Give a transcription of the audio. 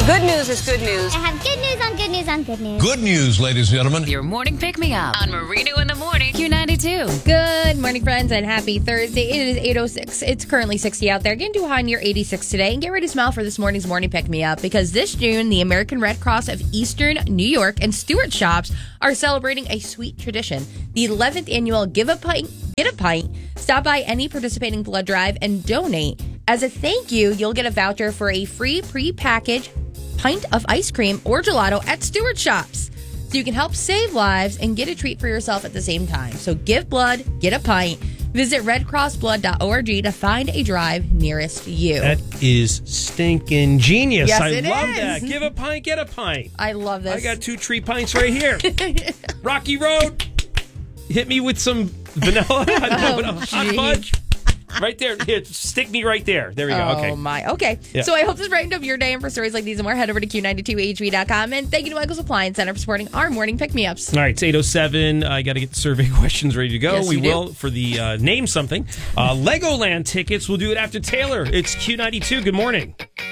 Good news is good news. I have good news on good news on good news. Good news, ladies and gentlemen. Your morning pick-me-up on Marino in the Morning, Q92. Good morning, friends, and happy Thursday. It is 8:06. It's currently 60 out there. Getting to a high near 86 today. And get ready to smile for this morning's morning pick-me-up because this June, the American Red Cross of Eastern New York and Stewart Shops are celebrating a sweet tradition. The 11th annual Give a Pint, Get a Pint. Stop by any participating blood drive and donate. As a thank you, you'll get a voucher for a free pre-packaged pint of ice cream or gelato at Stewart Shops. So you can help save lives and get a treat for yourself at the same time. So give blood, get a pint. Visit redcrossblood.org to find a drive nearest you. That is stinking genius. Yes, I it love is. that. Give a pint, get a pint. I love this. I got 2 tree pints right here. Rocky Road. Hit me with some vanilla. Hot fudge. Right there. Here, stick me right there. There we go. Okay. Oh, my. Okay. Yeah. So I hope this brightened up your day. And for stories like these and more, head over to Q92HV.com. And thank you to Michael's Appliance Center for supporting our morning pick-me-ups. All right, it's 8:07. I got to get the survey questions ready to go. Yes, we you do. will for the Name Something. Legoland tickets. We'll do it after Taylor. It's Q92. Good morning.